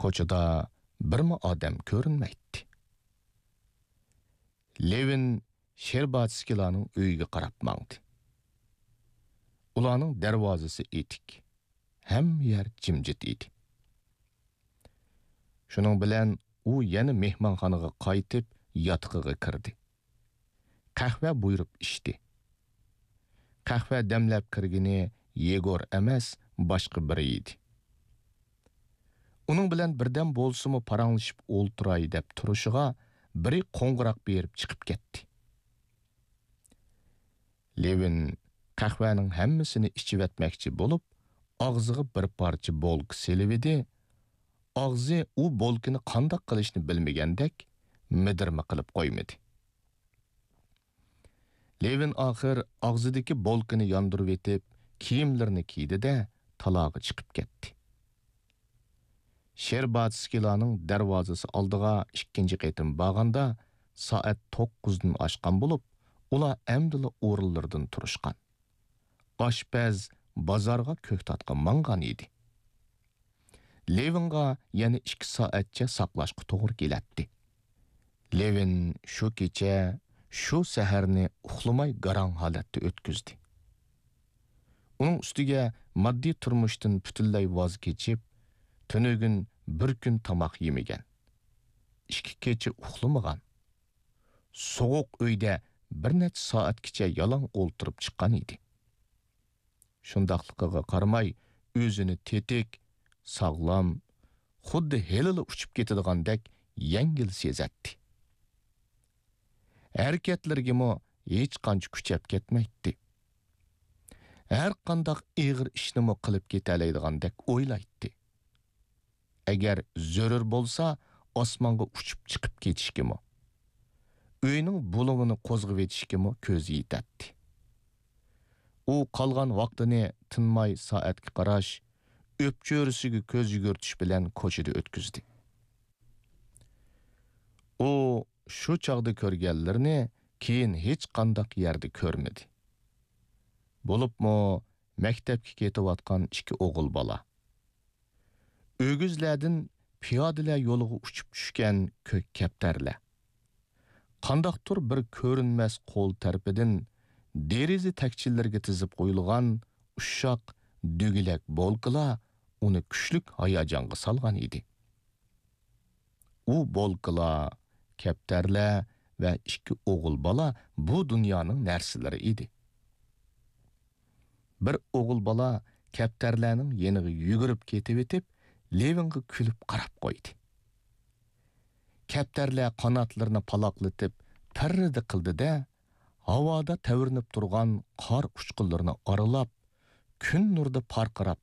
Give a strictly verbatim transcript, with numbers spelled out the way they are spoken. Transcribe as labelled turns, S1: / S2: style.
S1: ko'chada birmi odam ko'rinmaydi. Levin Sherbatskilarning uyiga qarab mangdi. Ularning darvozasi etik. Ham yer jimjit edi. Shuning bilan u yana mehmonxonaga qaytib yotiqiga kirdi. Qahva buyurib ichdi. Qahva damlab kirgini Yegor emas, boshqa biri edi. Uning bilan birdan bo'lsimi paranglashib o'ltiray deb turishiga biri qo'ng'iroq berib chiqib ketdi. Levin qahvaning hammasini ichib etmoqchi bo'lib, og'ziga bir parcha bolk selib edi. Og'zi u bolkini qandoq qilishni bilmagandek midirma qilib qo'ymadi. Levin oxir og'zidagi bolkini yondirib etib, kiyimlarini kiydi-da, taloga chiqib ketdi. Sherbatskilarning darvozasi oldiga ikkinchi qaytim borganda soat to'qqizdan oshgan bo'lib, ular amdila o'rinlardan turishgan. Oshpaz bozorga ko'ktatga mangan edi. Levinga yana ikki soatcha saqlashga to'g'ri keladi. Levin shu kecha, shu saharni uxlamay garang holatda o'tkazdi. Uning ustiga moddiy turmushdan butunlay voz kechib, tunugun bir kun tomoq yemagan. Ikki kecha uxlamagan. Sovuq uyda bir necha soatgacha yalong o'ltirib chiqqan edi. Shundaqligiga qaramay, o'zini tetik, sog'lom, xuddi helili uchib ketadigandek yengil sezatdi. Harekatlarga hech qancha kuchab ketmaydi. Har qanday ig'ir ishni qilib ketalaydigandek o'ylaydi. Agar zarur bo'lsa, osmonga uchib chiqib ketishkimi, uyning bulung'ini qo'zg'ab etishkimi ko'zi yetadi. U qolgan vaqtini tinmay soatga qarash, o'pcho'risiga ko'z yugurtish bilan ko'chada o'tkazdi. U shu chog'da ko'rganlarni keyin hech qanday yerda ko'rmadi. Bo'libmi maktabga ketayotgan ikki o'g'il bola. O'gizlardan piyodalar yo'liga uchib tushgan ko'k kaptarlar. Qandaqdir bir ko'rinmas qo'l tarafidan deriza takchillarga tizib qo'yilgan ushoq dugilak bolqalar uni kuchlik hayajonga solgan edi. U bolqalar, kaptarlar va ikki o'g'il bola bu dunyoning narsalari edi. Bir o'g'il bola kaptarlarning yeniga yugurib ketib etib, Levinga kulib qarab qo'ydi. Kaptarlar qanotlarini paloqlatib, parrida qildi-da, havoda tavirinib turgan qor uchqunlarini oralab, kun nurida parqirab